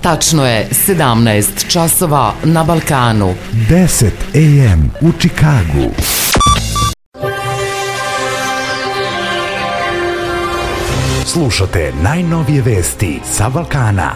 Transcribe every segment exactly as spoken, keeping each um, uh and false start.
Tačno je sedamnaest časova na Balkanu. deset a m u Čikagu. Slušate najnovije vesti sa Balkana.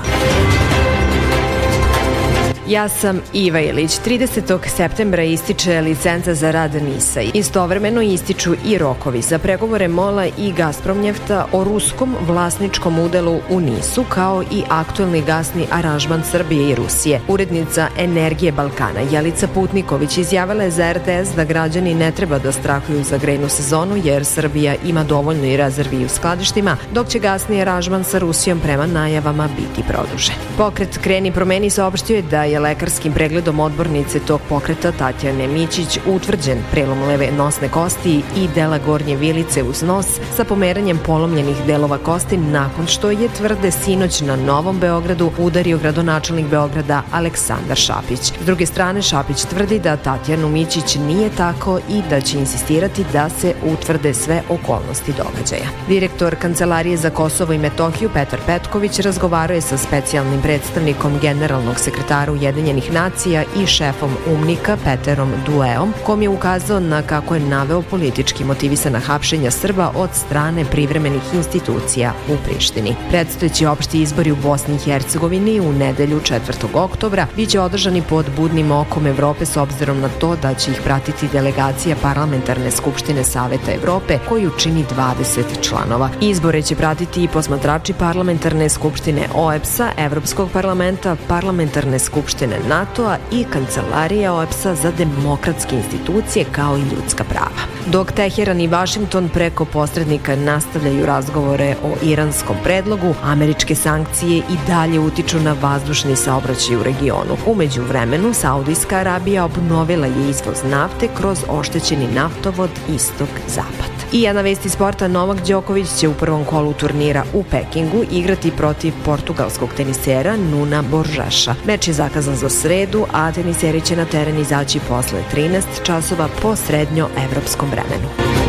Ja sam Iva Ilić. tridesetog septembra ističe licenca za rad NIS-a. Istovremeno ističu i rokovi za pregovore MOL-a i Gazpromnjefta o ruskom vlasničkom udelu u NIS-u, kao i aktuelni gasni aranžman Srbije i Rusije. Urednica Energije Balkana Jelica Putniković izjavila je za er te es da građani ne treba da strahuju za grejnu sezonu, jer Srbija ima dovoljno i rezervi u skladištima, dok će gasni aranžman sa Rusijom prema najavama biti produžen. Pokret Kreni promeni saopštio je da je lekarskim pregledom odbornice tog pokreta Tatjane Mićić utvrđen prelom leve nosne kosti i dela gornje vilice uz nos sa pomeranjem polomljenih delova kosti, nakon što je, tvrde, sinoć na Novom Beogradu udario gradonačelnik Beograda Aleksandar Šapić. S druge strane, Šapić tvrdi da Tatjanu Mićić nije tako i da će insistirati da se utvrde sve okolnosti događaja. Direktor Kancelarije za Kosovo i Metohiju Petar Petković razgovarao je sa specijalnim predstavnikom generalnog sekretara Ujedinjenih nacija i šefom UMNIK-a Peterom Dueom, kom je ukazao na kako je naveo politički motivisana hapšenja Srba od strane privremenih institucija u Prištini. Predstojeći opšti izbori u Bosni i Hercegovini u nedelju četvrtog oktobra biće održani pod budnim okom Evrope, s obzirom na to da će ih pratiti delegacija Parlamentarne skupštine Saveta Evrope, koju čini dvadeset članova. Izbore će pratiti i posmatrači Parlamentarne skupštine O E B S-a, Evropskog parlamenta, Parlamentarne skupštine NATO-a i Kancelarije O E B S-a za demokratske institucije, kao i ljudska prava. Dok Teheran i Vašington preko posrednika nastavljaju razgovore o iranskom predlogu, američke sankcije i dalje utiču na vazdušni saobraćaj u regionu. U međuvremenu, Saudijska Arabija obnovila je izvoz nafte kroz oštećeni naftovod istok-zapad. I jedna vest iz sporta: Novak Đoković će u prvom kolu turnira u Pekingu igrati protiv portugalskog tenisera Nuna Boržaša. Meč je zakazan za sredu, a teniseri će na teren izaći posle trinaest časova po srednjoevropskom vremenu.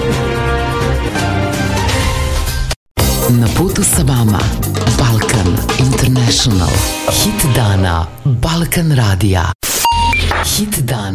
Na putu sa vama Balkan International. Hit dana Balkan radija. Hit dana.